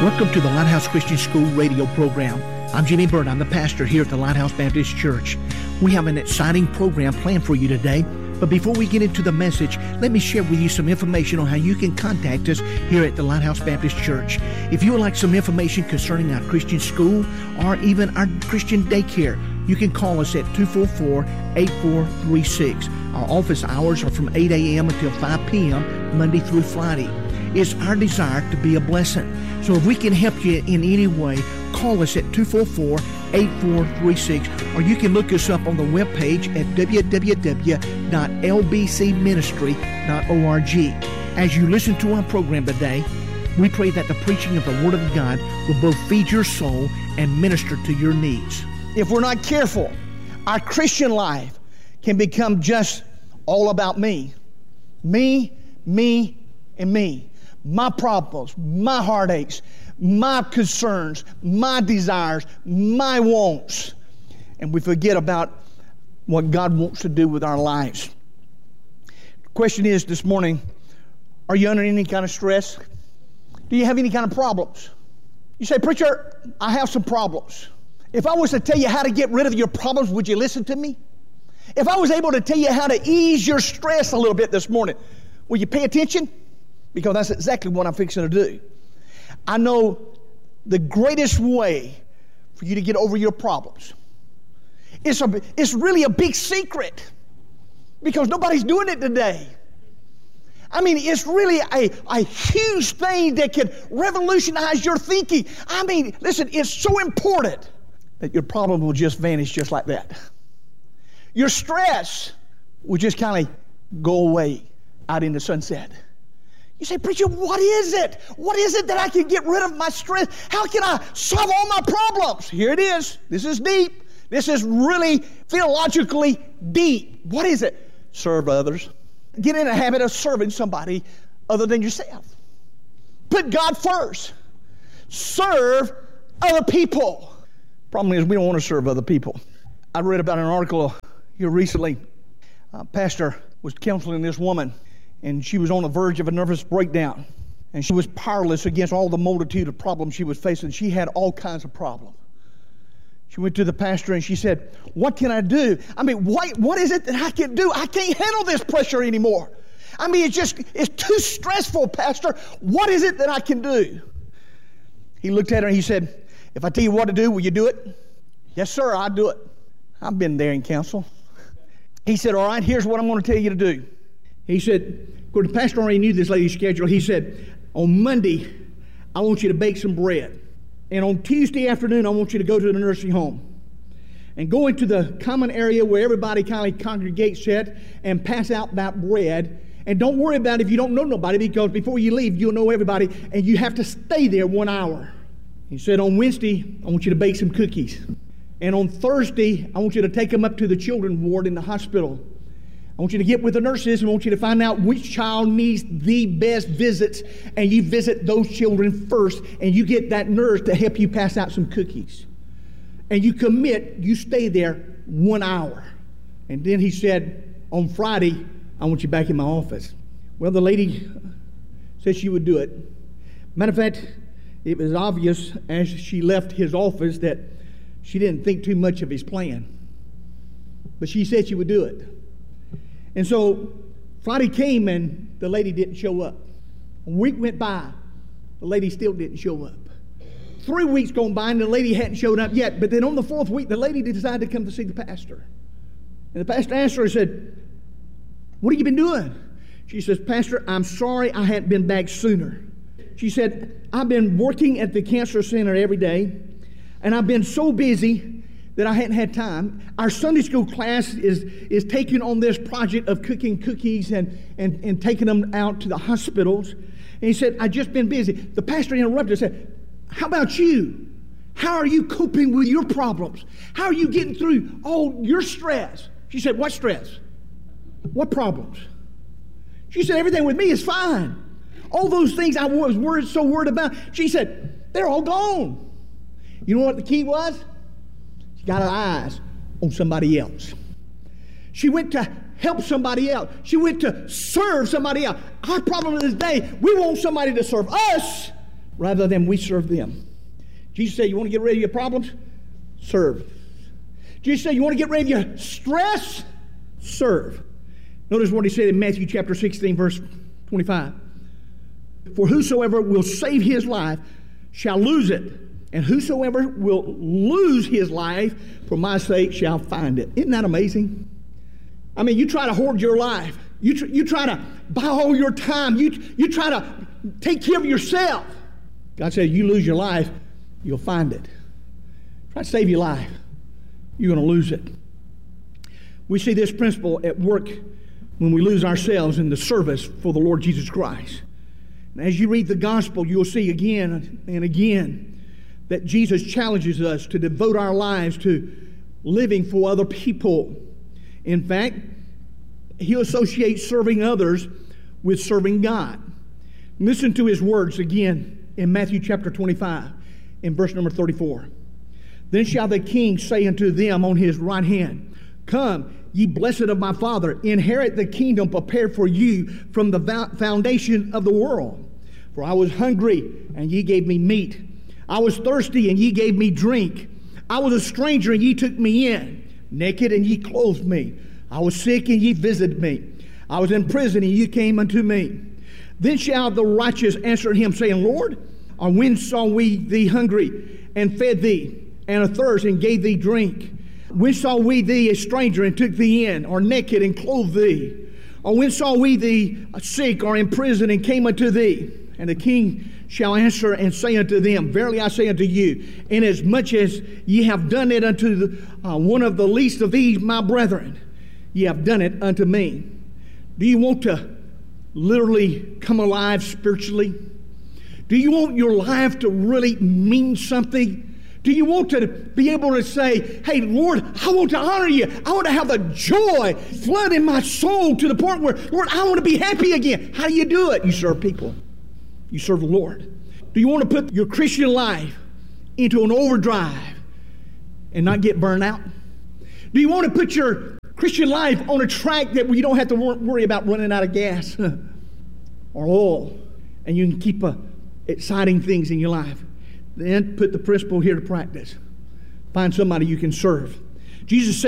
Welcome to the Lighthouse Christian School radio program. I'm Jimmy Byrd. I'm the pastor here at the Lighthouse Baptist Church. We have an exciting program planned for you today. But before we get into the message, let me share with you some information on how you can contact us here at the Lighthouse Baptist Church. If you would like some information concerning our Christian school or even our Christian daycare, you can call us at 244-8436. Our office hours are from 8 a.m. until 5 p.m. Monday through Friday. It's our desire to be a blessing. So if we can help you in any way, call us at 244-8436, or you can look us up on the webpage at www.lbcministry.org. As you listen to our program today, we pray that the preaching of the Word of God will both feed your soul and minister to your needs. If we're not careful, our Christian life can become just all about me. Me, me, and me. My problems, my heartaches, my concerns, my desires, my wants. And we forget about what God wants to do with our lives. The question is this morning, are you under any kind of stress? Do you have any kind of problems? You say, preacher, I have some problems. If I was to tell you how to get rid of your problems, would you listen to me? If I was able to tell you how to ease your stress a little bit this morning, will you pay attention? Because that's exactly what I'm fixing to do. I know the greatest way for you to get over your problems. It's really a big secret because nobody's doing it today. I mean, it's really a huge thing that can revolutionize your thinking. I mean, listen, it's so important that your problem will just vanish just like that. Your stress will just kind of go away out in the sunset. You say, preacher, what is it? What is it that I can get rid of my stress? How can I solve all my problems? Here it is. This is deep. This is really theologically deep. What is it? Serve others. Get in a habit of serving somebody other than yourself. Put God first. Serve other people. Problem is, we don't want to serve other people. I read about an article here recently. A pastor was counseling this woman, and she was on the verge of a nervous breakdown. And she was powerless against all the multitude of problems she was facing. She had all kinds of problems. She went to the pastor and she said, what can I do? I mean, what is it that I can do? I can't handle this pressure anymore. I mean, it's too stressful, pastor. What is it that I can do? He looked at her and he said, if I tell you what to do, will you do it? Yes, sir, I'll do it. I've been there in counsel. He said, all right, here's what I'm going to tell you to do. He said, of course, the pastor already knew this lady's schedule. He said, on Monday, I want you to bake some bread. And on Tuesday afternoon, I want you to go to the nursing home and go into the common area where everybody kind of congregates at and pass out that bread. And don't worry about it if you don't know nobody, because before you leave, you'll know everybody, and you have to stay there 1 hour. He said, on Wednesday, I want you to bake some cookies. And on Thursday, I want you to take them up to the children's ward in the hospital. I want you to get with the nurses and I want you to find out which child needs the best visits, and you visit those children first, and you get that nurse to help you pass out some cookies. And you commit, you stay there 1 hour. And then he said, on Friday, I want you back in my office. Well, the lady said she would do it. Matter of fact, it was obvious as she left his office that she didn't think too much of his plan. But she said she would do it. And so Friday came and the lady didn't show up. A week went by, the lady still didn't show up. 3 weeks gone by and the lady hadn't showed up yet. But then on the 4th week, the lady decided to come to see the pastor. And the pastor asked her and said, what have you been doing? She says, Pastor, I'm sorry I hadn't been back sooner. She said, I've been working at the cancer center every day, and I've been so busy that I hadn't had time. Our Sunday school class is taking on this project of cooking cookies and taking them out to the hospitals. And he said, I've just been busy. The pastor interrupted and said, how about you? How are you coping with your problems? How are you getting through all your stress? She said, what stress? What problems? She said, everything with me is fine. All those things I was so worried about, she said, they're all gone. You know what the key was? Got her eyes on somebody else. She went to help somebody else. She went to serve somebody else. Our problem this day, we want somebody to serve us, rather than we serve them. Jesus said, you want to get rid of your problems? Serve. Jesus said, you want to get rid of your stress? Serve. Notice what he said in Matthew chapter 16, verse 25. For whosoever will save his life shall lose it, and whosoever will lose his life for my sake shall find it. Isn't that amazing? I mean, you try to hoard your life. You try to buy all your time. You try to take care of yourself. God said, you lose your life, you'll find it. Try to save your life. You're going to lose it. We see this principle at work when we lose ourselves in the service for the Lord Jesus Christ. And as you read the gospel, you'll see again and again that Jesus challenges us to devote our lives to living for other people. In fact, he associates serving others with serving God. Listen to his words again in Matthew chapter 25, in verse number 34. Then shall the king say unto them on his right hand, Come, ye blessed of my Father, inherit the kingdom prepared for you from the foundation of the world. For I was hungry, and ye gave me meat. I was thirsty, and ye gave me drink. I was a stranger, and ye took me in. Naked, and ye clothed me. I was sick, and ye visited me. I was in prison, and ye came unto me. Then shall the righteous answer him, saying, Lord, or when saw we thee hungry, and fed thee, and athirst, and gave thee drink? When saw we thee a stranger, and took thee in, or naked, and clothed thee? Or when saw we thee sick, or in prison, and came unto thee? And the king shall answer and say unto them, Verily I say unto you, inasmuch as ye have done it unto one of the least of these my brethren, ye have done it unto me. Do you want to literally come alive spiritually? Do you want your life to really mean something? Do you want to be able to say, hey, Lord, I want to honor you. I want to have the joy flood in my soul to the point where, Lord, I want to be happy again. How do you do it? You serve people. You serve the Lord. Do you want to put your Christian life into an overdrive and not get burned out? Do you want to put your Christian life on a track that you don't have to worry about running out of gas or oil, and you can keep exciting things in your life? Then put the principle here to practice. Find somebody you can serve. Jesus said,